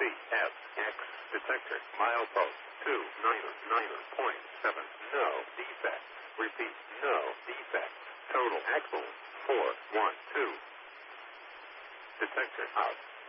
CFX detector milepost 299.7. No defect. Repeat, no defect. Total axle 412. Detector out.